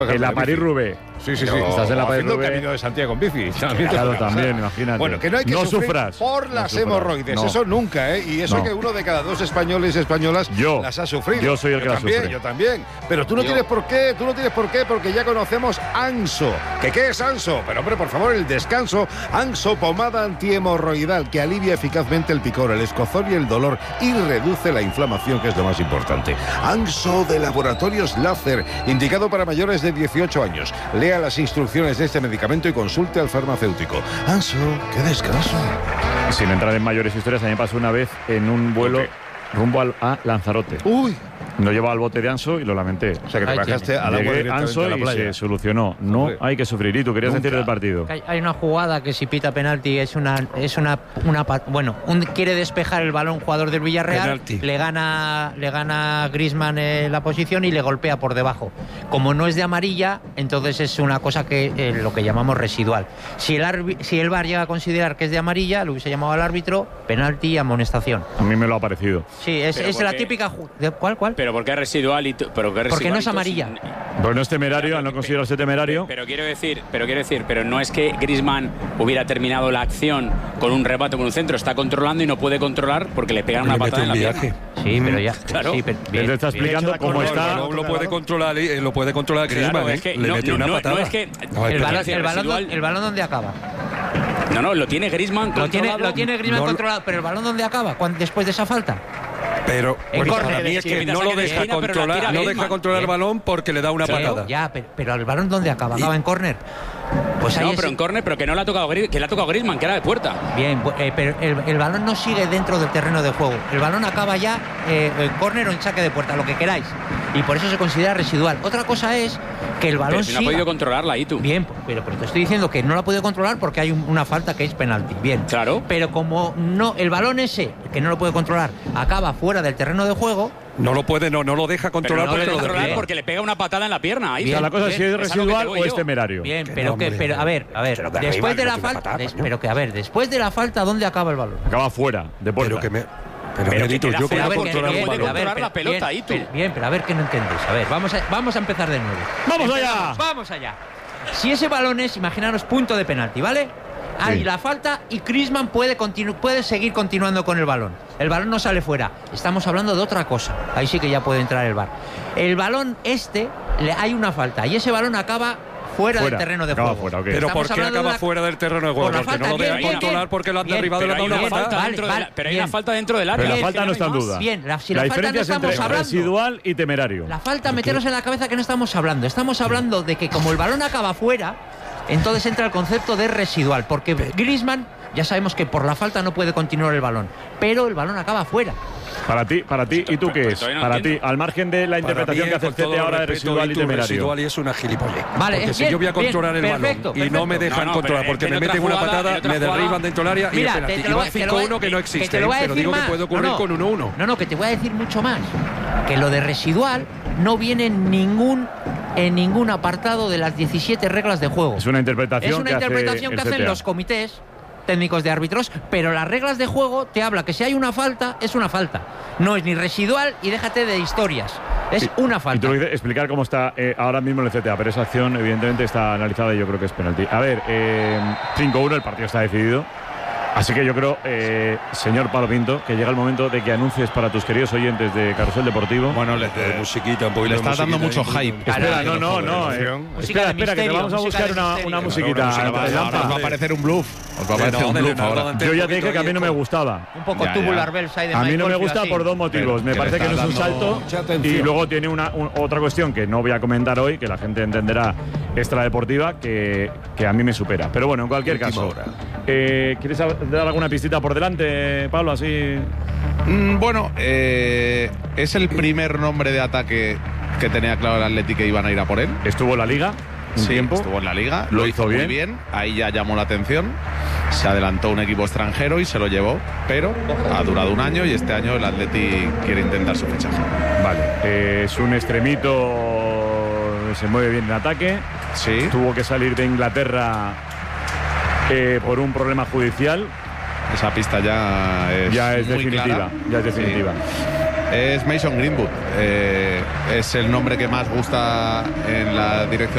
En la París-Roubaix. Sí. Estás en la París-Roubaix. El camino de Santiago en bici. Claro, también, imagínate. Bueno, que no hay que sufrir sufras por las hemorroides. No. Eso nunca, ¿eh? Y eso que uno de cada 2 españoles y españolas las ha sufrido. Yo soy el que las sufre. Yo también. Pero tú no tienes por qué, porque ya conocemos Anso. ¿Qué es Anso? Pero hombre, por favor, el descanso. Anso, pomada antihemorroidal que alivia eficazmente el picor, el escozor y el dolor y reduce la inflamación, que es lo más importante. Anso de Laboratorios Láser, indicado para mayores de 18 años. Lea las instrucciones de este medicamento y consulte al farmacéutico. Anso, qué descanso. Sin entrar en mayores historias, a mí me pasó una vez en un vuelo rumbo a Lanzarote. Uy. No llevaba el bote de Anso y lo lamenté. O sea, que te bajaste al agua directamente Anso a la playa. Y se solucionó. No hay que sufrir. ¿Y tú querías decir del partido? Hay una jugada que si pita penalti quiere despejar el balón jugador del Villarreal, le gana Griezmann la posición y le golpea por debajo. Como no es de amarilla, entonces es una cosa que lo que llamamos residual. Si el VAR llega a considerar que es de amarilla, lo hubiese llamado al árbitro, penalti y amonestación. A mí me lo ha parecido. Sí, es la típica. ¿Cuál? Pero ¿por qué residual? Porque no es amarilla. Pues no es temerario, al no considerarse temerario. Pero quiero decir, pero no es que Griezmann hubiera terminado la acción con un remate, con un centro, está controlando y no puede controlar porque le pegan una patada en la pierna. Sí, pero ya. Claro. Sí, él te está explicando cómo está. No lo puede controlar, Griezmann. Claro, es que le mete una patada. No es que el balón ¿dónde acaba? No, lo tiene Griezmann controlado. Lo tiene Griezmann controlado, pero el balón ¿dónde acaba? Después de esa falta. Pero para mí es que no lo deja controlar, el balón porque le da una patada. Ya, pero el balón ¿dónde acaba? Acaba en córner. Pues no, pero en córner, pero que no le ha tocado Griezmann, que era de puerta. Bien, pero el balón no sigue dentro del terreno de juego. El balón acaba ya en córner o en saque de puerta, lo que queráis. Y por eso se considera residual. Otra cosa es que el balón no ha podido controlarla ahí tú. Bien, pero te estoy diciendo que no la ha podido controlar porque hay una falta que es penalti. Bien. Claro. Pero como no, el balón ese, que no lo puede controlar, acaba fuera del terreno de juego. No lo puede, no lo deja controlar porque le pega una patada en la pierna. Ahí. Bien, o sea, la cosa es si es residual o es temerario. Bien, pero a ver, después de la falta, después de la falta, ¿dónde acaba el balón? Acaba fuera, de puerta. Pero yo puedo controlar la pelota ahí tú. Bien, pero a ver que no entendéis. A ver, vamos a empezar de nuevo. ¡Vamos allá! Si ese balón es, imaginaros, punto de penalti, ¿vale? Hay la falta y Griezmann puede seguir continuando con el balón. El balón no sale fuera. Estamos hablando de otra cosa. Ahí sí que ya puede entrar el VAR. El balón hay una falta y ese balón acaba fuera del terreno de juego. Fuera, okay. Pero ¿por qué acaba fuera del terreno de juego? Porque no lo dejan controlar porque lo han derribado y le han dado una falta. Pero hay una falta dentro del área. Pero la falta no está en duda. Bien, si la la falta diferencia no es estamos entre hablando. Residual y temerario. La falta, meteros en la cabeza que no estamos hablando. Estamos hablando de que como el balón acaba fuera, entonces entra el concepto de residual. Porque Griezmann, ya sabemos que por la falta no puede continuar el balón, pero el balón acaba fuera. Para ti, ¿y tú qué es? Para ti, al margen de la interpretación que hace el CT ahora de residual y temerario. Residual y es una gilipollez. Vale, porque si yo voy a controlar el balón y no me dejan controlar porque me meten una patada, me derriban dentro del área y el penalti. Y va 5-1 que no existe, pero digo que puede ocurrir con 1-1. No, que te voy a decir mucho más. Que lo de residual no viene en ningún apartado de las 17 reglas de juego. Es una interpretación que hacen los comités técnicos de árbitros, pero las reglas de juego te habla que si hay una falta, es una falta. No es ni residual y déjate de historias. Es una falta. Y tú explicar cómo está ahora mismo el CTA, pero esa acción evidentemente está analizada y yo creo que es penalti. A ver, 5-1, el partido está decidido. Así que yo creo, señor Pablo Pinto, que llega el momento de que anuncies para tus queridos oyentes de Carrusel Deportivo. Bueno, musiquita, un poquito. Le estás dando mucho hype. Espera, no. Espera, que te vamos a buscar una musiquita. Va a aparecer un bluff. Os va a aparecer un bluff ahora. Yo ya te dije que a mí no me gustaba. Un poco tubular bells ahí de A mí no me Michael, gusta por dos motivos. Me parece que no es un salto y luego tiene otra cuestión que no voy a comentar hoy, que la gente entenderá extradeportiva, que a mí me supera. Pero bueno, en cualquier caso. ¿Quieres dar alguna pistita por delante, Pablo? Así. Bueno, es el primer nombre de ataque que tenía claro el Atleti que iban a ir a por él. Estuvo en la Liga un tiempo. Estuvo en la Liga, lo hizo muy bien. Ahí ya llamó la atención. Se adelantó un equipo extranjero y se lo llevó, pero ha durado un año y este año el Atleti quiere intentar su fichaje. Vale, es un extremito, se mueve bien en ataque. Sí. Tuvo que salir de Inglaterra por un problema judicial. Esa pista ya es muy definitiva. clara. Ya es definitiva. Sí. Es Mason Greenwood. Es el nombre que más gusta en la dirección